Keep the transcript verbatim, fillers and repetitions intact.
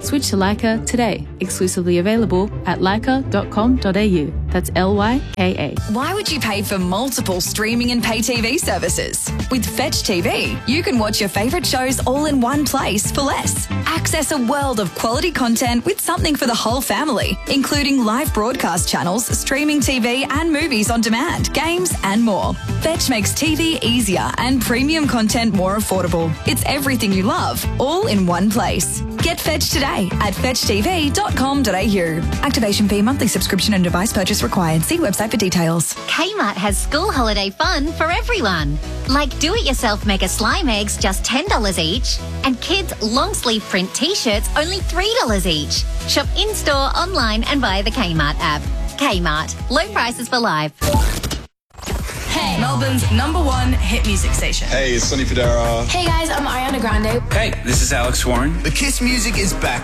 Switch to Leica today. Exclusively available at leica dot com dot a u. That's L Y K A. Why would you pay for multiple streaming and pay T V services? With Fetch T V, you can watch your favourite shows all in one place for less. Access a world of quality content with something for the whole family, including live broadcast channels, streaming T V and movies on demand, games and more. Fetch makes T V easier and premium content more affordable. It's everything you love, all in one place. Get Fetch today at fetch t v dot com dot a u. Activation fee, monthly subscription and device purchase required. See website for details. Kmart has school holiday fun for everyone. Like do-it-yourself mega slime eggs, just ten dollars each. And kids' long-sleeve print T-shirts, only three dollars each. Shop in-store, online and via the Kmart app. Kmart. Low prices for life. Hey, Melbourne's number one hit music station. Hey, it's Sonny Fodera. Hey guys, I'm Ariana Grande. Hey, this is Alex Warren. The Kiss music is back.